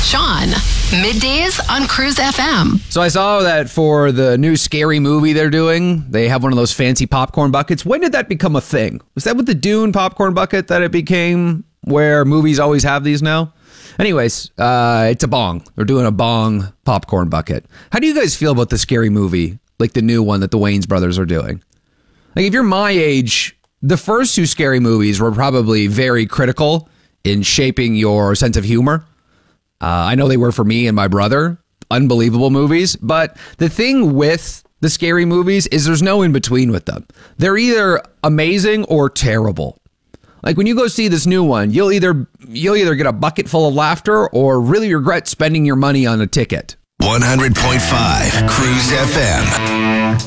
Sean, middays on Cruise FM. So I saw that for the new Scary Movie they're doing, they have one of those fancy popcorn buckets. When did that become a thing? Was that with the Dune popcorn bucket that it became, where movies always have these now? Anyways, it's a bong. They're doing a bong popcorn bucket. How do you guys feel about the Scary Movie, like the new one that the Wayans brothers are doing? Like, if you're my age, the first two Scary Movies were probably very critical in shaping your sense of humor. I know they were for me and my brother. Unbelievable movies. But the thing with the Scary Movies is there's no in between with them. They're either amazing or terrible. Like, when you go see this new one, you'll either get a bucket full of laughter or really regret spending your money on a ticket. 100.5 Cruise FM.